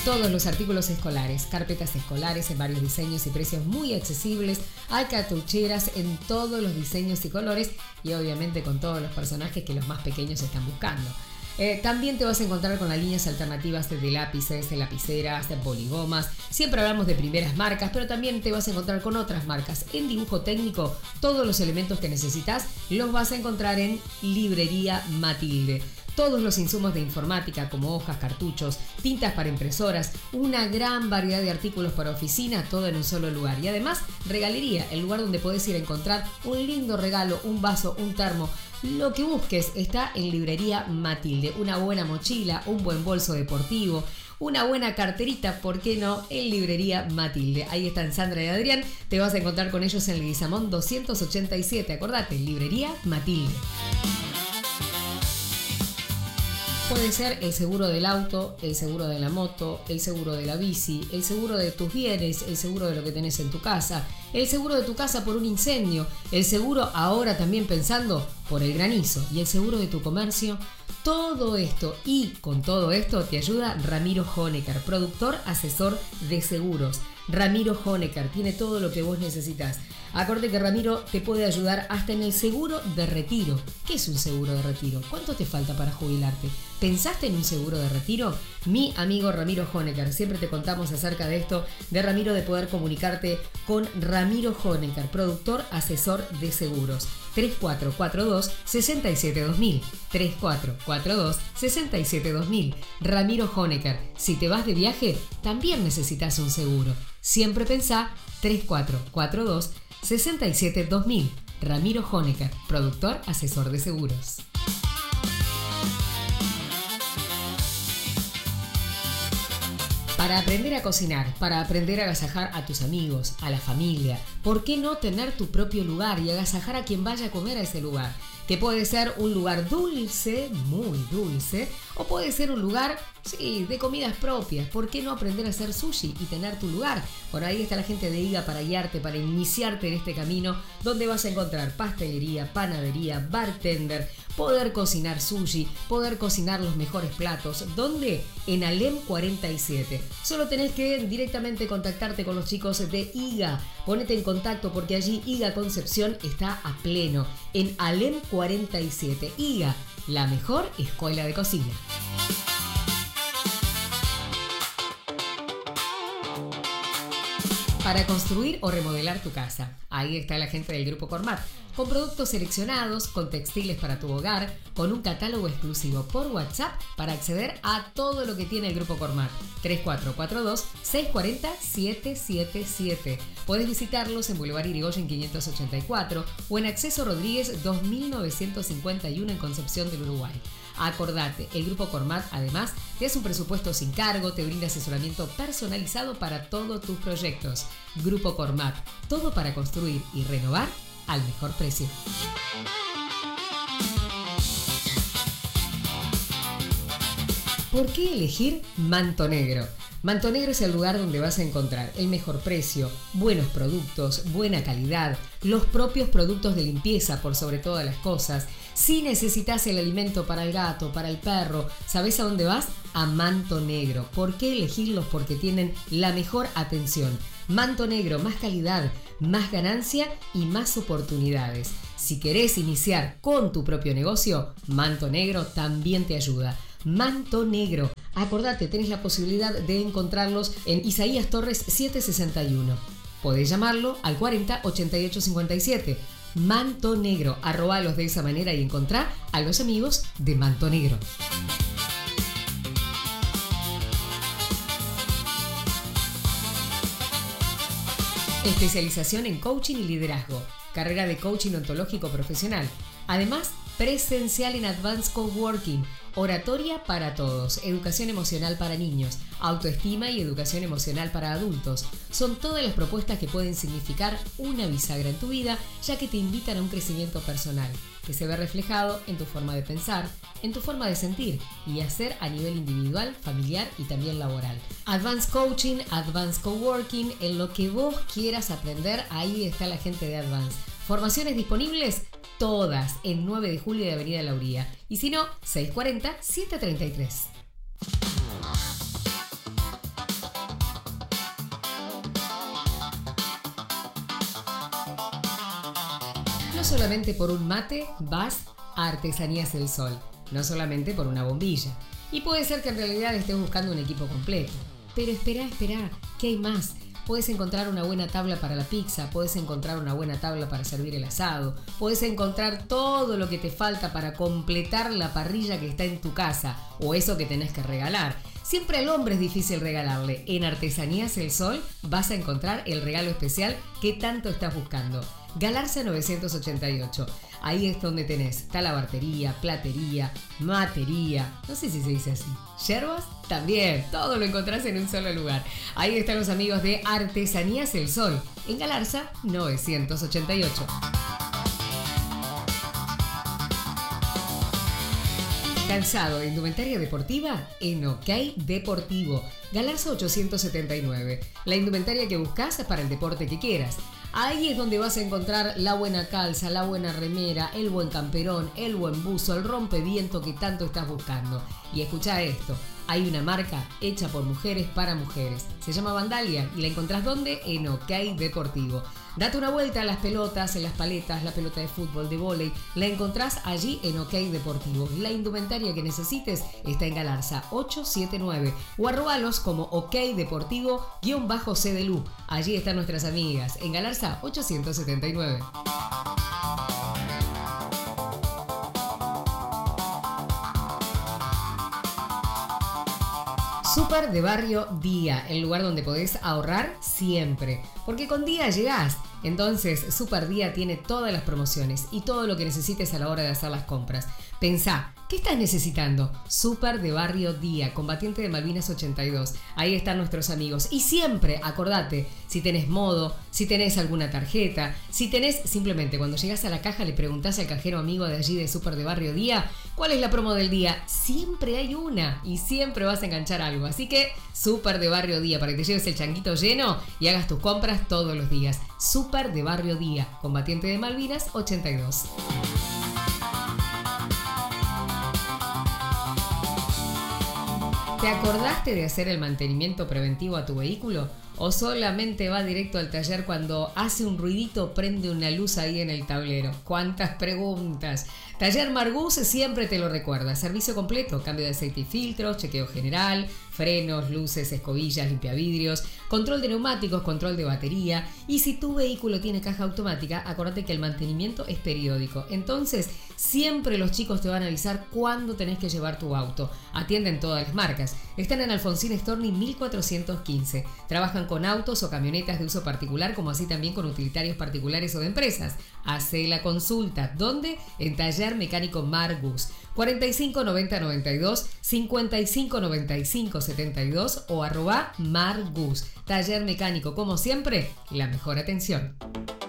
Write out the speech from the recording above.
todos los artículos escolares, carpetas escolares en varios diseños y precios muy accesibles, hay cartucheras en todos los diseños y colores y obviamente con todos los personajes que los más pequeños están buscando. También te vas a encontrar con las líneas alternativas de lápices, de lapiceras, de poligomas. Siempre hablamos de primeras marcas, pero también te vas a encontrar con otras marcas. En dibujo técnico, todos los elementos que necesitas los vas a encontrar en Librería Matilde. Todos los insumos de informática como hojas, cartuchos, tintas para impresoras, una gran variedad de artículos para oficina, todo en un solo lugar. Y además, regalería, el lugar donde podés ir a encontrar un lindo regalo, un vaso, un termo. Lo que busques está en Librería Matilde. Una buena mochila, un buen bolso deportivo, una buena carterita, ¿por qué no? En Librería Matilde. Ahí están Sandra y Adrián. Te vas a encontrar con ellos en Leguizamón 287. Acordate, Librería Matilde. Puede ser el seguro del auto, el seguro de la moto, el seguro de la bici, el seguro de tus bienes, el seguro de lo que tenés en tu casa, el seguro de tu casa por un incendio, el seguro ahora también pensando por el granizo y el seguro de tu comercio. Todo esto y con todo esto te ayuda Ramiro Honecker, productor asesor de seguros. Ramiro Honecker tiene todo lo que vos necesitas. Acordate que Ramiro te puede ayudar hasta en el seguro de retiro. ¿Qué es un seguro de retiro? ¿Cuánto te falta para jubilarte? ¿Pensaste en un seguro de retiro? Mi amigo Ramiro Honecker, siempre te contamos acerca de esto, de Ramiro, de poder comunicarte con Ramiro Honecker, productor asesor de seguros. 3442-672000. 3442-672000. Ramiro Honecker, si te vas de viaje, también necesitas un seguro. Siempre pensá 3442-672000. Ramiro Honecker, productor asesor de seguros. Para aprender a cocinar, para aprender a agasajar a tus amigos, a la familia, ¿por qué no tener tu propio lugar y agasajar a quien vaya a comer a ese lugar? Que puede ser un lugar dulce, muy dulce, o puede ser un lugar, sí, de comidas propias. ¿Por qué no aprender a hacer sushi y tener tu lugar? Por ahí está la gente de IGA para guiarte, para iniciarte en este camino, donde vas a encontrar pastelería, panadería, bartender, poder cocinar sushi, poder cocinar los mejores platos. ¿Dónde? En Alem 47. Solo tenés que directamente contactarte con los chicos de IGA. Ponete en contacto porque allí IGA Concepción está a pleno. En Alem 47. IGA, la mejor escuela de cocina. Para construir o remodelar tu casa, ahí está la gente del Grupo Cormat, con productos seleccionados, con textiles para tu hogar, con un catálogo exclusivo por WhatsApp para acceder a todo lo que tiene el Grupo Cormat. 3442-640-777. Podés visitarlos en Boulevard Irigoyen 584 o en Acceso Rodríguez 2951 en Concepción del Uruguay. Acordate, el Grupo Cormat además te hace un presupuesto sin cargo, te brinda asesoramiento personalizado para todos tus proyectos. Grupo Cormat, todo para construir y renovar al mejor precio. ¿Por qué elegir Manto Negro? Manto Negro es el lugar donde vas a encontrar el mejor precio, buenos productos, buena calidad, los propios productos de limpieza por sobre todas las cosas. Si necesitas el alimento para el gato, para el perro, ¿sabes a dónde vas? A Manto Negro. ¿Por qué elegirlos? Porque tienen la mejor atención. Manto Negro, más calidad, más ganancia y más oportunidades. Si querés iniciar con tu propio negocio, Manto Negro también te ayuda. Manto Negro. Acordate, tenés la posibilidad de encontrarlos en Isaías Torres 761. Podés llamarlo al 40 88 57. Manto Negro. Arrobalos de esa manera y encontrá a los amigos de Manto Negro. Especialización en coaching y liderazgo. Carrera de coaching ontológico profesional. Además, presencial en Advanced Coworking. Oratoria para todos, educación emocional para niños, autoestima y educación emocional para adultos. Son todas las propuestas que pueden significar una bisagra en tu vida, ya que te invitan a un crecimiento personal, que se ve reflejado en tu forma de pensar, en tu forma de sentir y hacer a nivel individual, familiar y también laboral. Advanced Coaching, Advanced Coworking, en lo que vos quieras aprender, ahí está la gente de Advanced. Formaciones disponibles, todas en 9 de julio de Avenida Lauría. Y si no, 640-733. No solamente por un mate vas a Artesanías El Sol, no solamente por una bombilla. Y puede ser que en realidad estés buscando un equipo completo. Pero espera, que hay más. Puedes encontrar una buena tabla para la pizza, puedes encontrar una buena tabla para servir el asado, puedes encontrar todo lo que te falta para completar la parrilla que está en tu casa o eso que tenés que regalar. Siempre al hombre es difícil regalarle. En Artesanías El Sol vas a encontrar el regalo especial que tanto estás buscando. Galarza 988. Ahí es donde tenés talabartería, platería, matería, no sé si se dice así, yerbas, también, todo lo encontrás en un solo lugar. Ahí están los amigos de Artesanías El Sol, en Galarza 988. Calzado e indumentaria deportiva en OK Deportivo, Galarza 879. La indumentaria que buscas para el deporte que quieras. Ahí es donde vas a encontrar la buena calza, la buena remera, el buen camperón, el buen buzo, el rompeviento que tanto estás buscando. Y escucha esto, hay una marca hecha por mujeres para mujeres. Se llama Vandalia y la encontrás ¿dónde? En OK Deportivo. Date una vuelta a las pelotas, en las paletas, la pelota de fútbol, de vóley. La encontrás allí en OK Deportivo. La indumentaria que necesites está en Galarza 879 o arrobalos como OK Deportivo-CDLU. Allí están nuestras amigas en Galarza 879. Súper de Barrio Día, el lugar donde podés ahorrar siempre, porque con Día llegás. Entonces, Súper Día tiene todas las promociones y todo lo que necesites a la hora de hacer las compras. Pensá, ¿qué estás necesitando? Súper de Barrio Día, combatiente de Malvinas 82. Ahí están nuestros amigos. Y siempre, acordate, si tenés modo, si tenés alguna tarjeta, si tenés, simplemente cuando llegás a la caja le preguntás al cajero amigo de allí de Súper de Barrio Día, ¿cuál es la promo del día? Siempre hay una y siempre vas a enganchar algo. Así que, Súper de Barrio Día, para que te lleves el changuito lleno y hagas tus compras todos los días. Súper de Barrio Día, combatiente de Malvinas 82. ¿Te acordaste de hacer el mantenimiento preventivo a tu vehículo? ¿O solamente va directo al taller cuando hace un ruidito, prende una luz ahí en el tablero? ¡Cuántas preguntas! Taller Margus siempre te lo recuerda. Servicio completo, cambio de aceite y filtros, chequeo general, frenos, luces, escobillas, limpiavidrios, control de neumáticos, control de batería. Y si tu vehículo tiene caja automática, acuérdate que el mantenimiento es periódico. Entonces, siempre los chicos te van a avisar cuándo tenés que llevar tu auto. Atienden todas las marcas. Están en Alfonsín Storni 1415. Trabajan con autos o camionetas de uso particular, como así también con utilitarios particulares o de empresas. Hacé la consulta. ¿Dónde? En Taller Mecánico Margus. 45 90 92, 55 95 72 o @Margus. Taller Mecánico, como siempre, la mejor atención.